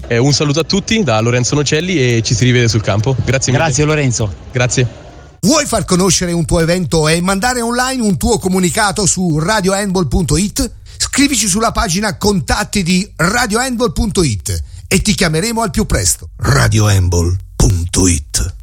Un saluto a tutti da Lorenzo Nocelli e ci si rivede sul campo. Grazie mille. Grazie Lorenzo. Grazie. Vuoi far conoscere un tuo evento e mandare online un tuo comunicato su radiohandball.it? Scrivici sulla pagina contatti di radiohandball.it e ti chiameremo al più presto. radiohandball.it